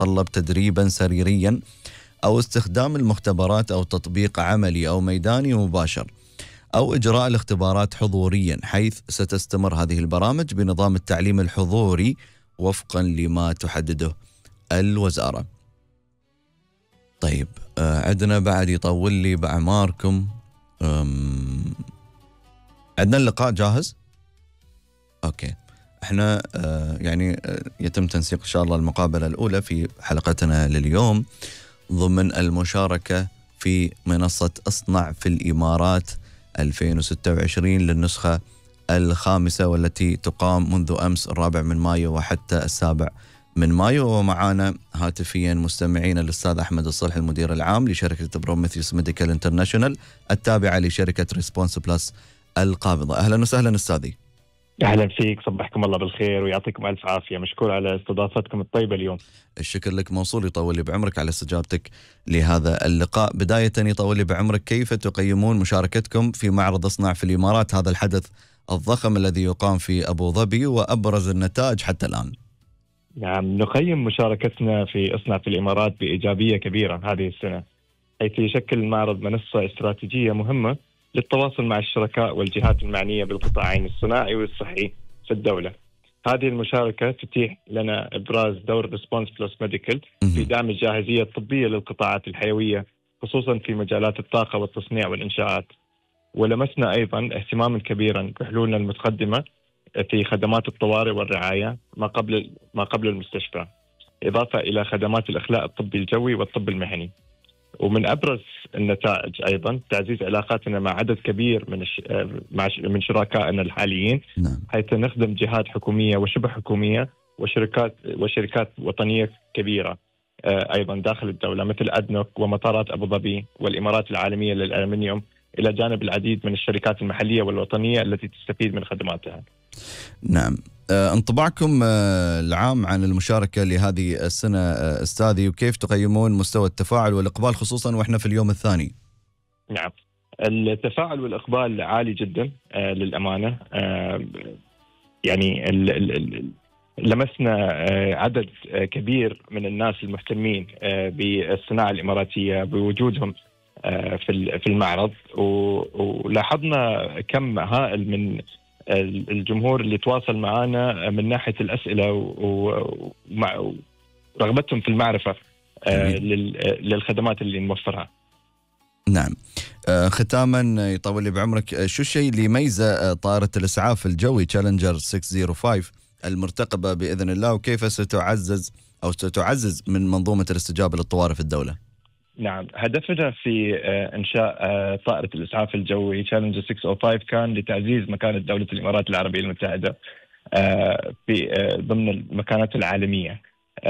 تتطلب تدريبا سريريا أو استخدام المختبرات أو تطبيق عملي أو ميداني مباشر، أو إجراء الاختبارات حضوريا، حيث ستستمر هذه البرامج بنظام التعليم الحضوري وفقا لما تحدده الوزارة. طيب عندنا بعد يطول لي بأعماركم. عندنا اللقاء جاهز؟ أوكي، احنا يعني يتم تنسيق إن شاء الله المقابلة الأولى في حلقتنا لليوم ضمن المشاركة في منصة اصنع في الإمارات 2026 للنسخة الخامسة، والتي تقام منذ أمس 4 مايو وحتى 7 مايو. ومعانا هاتفيا مستمعين الأستاذ أحمد الصلح، المدير العام لشركة بروميثيوس ميديكال انترناشونال التابعة لشركة ريسبونس بلس القابضة. أهلا وسهلا أستاذي. أهلا فيك، صبحكم الله بالخير ويعطيكم ألف عافية. مشكور على استضافتكم الطيبة اليوم. الشكر لك موصول. يطول لي بعمرك على استجابتك لهذا اللقاء. بداية يطول لي بعمرك، كيف تقيمون مشاركتكم في معرض اصنع في الإمارات، هذا الحدث الضخم الذي يقام في أبو ظبي، وأبرز النتائج حتى الآن؟ نعم، نقيم مشاركتنا في اصنع في الإمارات بإيجابية كبيرة هذه السنة، حيث يشكل المعرض منصة استراتيجية مهمة للتواصل مع الشركاء والجهات المعنية بالقطاعين الصناعي والصحي في الدولة. هذه المشاركة تتيح لنا إبراز دور ريسبونس بلس ميديكال في دعم الجاهزية الطبية للقطاعات الحيوية، خصوصا في مجالات الطاقة والتصنيع والإنشاءات. ولمسنا أيضا اهتماما كبيرا بحلولنا المتقدمة في خدمات الطوارئ والرعاية ما قبل المستشفى، إضافة إلى خدمات الإخلاء الطبي الجوي والطب المهني. ومن أبرز النتائج أيضا تعزيز علاقاتنا مع عدد كبير من شركائنا الحاليين، حيث نخدم جهات حكومية وشبه حكومية وشركات وطنية كبيرة أيضا داخل الدولة، مثل أدنوك ومطارات أبو ظبي والإمارات العالمية للألمنيوم، إلى جانب العديد من الشركات المحلية والوطنية التي تستفيد من خدماتها. نعم، انطباعكم العام عن المشاركة لهذه السنة أستاذي، وكيف تقيمون مستوى التفاعل والإقبال خصوصا وإحنا في اليوم الثاني؟ نعم، التفاعل والإقبال عالي جدا للأمانة. يعني لمسنا عدد كبير من الناس المهتمين بالصناعة الإماراتية بوجودهم في المعرض، ولاحظنا كم هائل من الجمهور اللي تواصل معنا من ناحية الأسئلة ورغبتهم في المعرفة للخدمات اللي نوفرها. نعم، ختاما يطول لي بعمرك، شو الشيء اللي يميز طائرة الإسعاف الجوي تشالنجر 605 المرتقبة بإذن الله، وكيف ستعزز من منظومة الاستجابة للطوارئ في الدولة؟ نعم، هدفنا في إنشاء طائرة الإسعاف الجوي تشالنجر 605 كان لتعزيز مكانة دولة الإمارات العربية المتحدة في ضمن المكانات العالمية.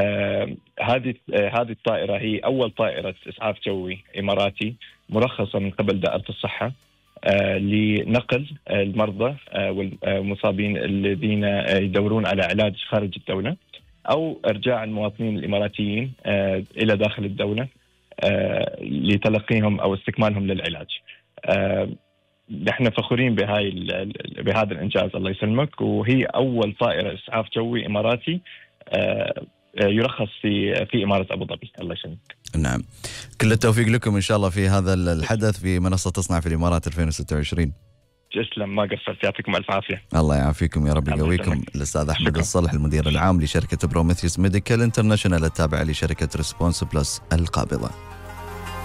هذه الطائرة هي أول طائرة إسعاف جوي إماراتي مرخصة من قبل دائرة الصحة لنقل المرضى والمصابين الذين يدورون على علاج خارج الدولة، أو إرجاع المواطنين الإماراتيين إلى داخل الدولة لتلقيهم أو استكمالهم للعلاج. نحن فخورين بهذا الإنجاز، الله يسلمك. وهي أول طائرة إسعاف جوي إماراتي يرخص في إمارة أبو ظبي. الله يسلمك. نعم، كل التوفيق لكم إن شاء الله في هذا الحدث في منصة تصنع في الإمارات 2026. تسلم، ما قصرت، يعطيكم ألف عافية. الله يعافيكم يا رب يقويكم. الأستاذ أحمد الصلح، المدير العام لشركة بروميثيوس ميديكال انترناشونال التابعة لشركة ريسبونس بلس القابضة.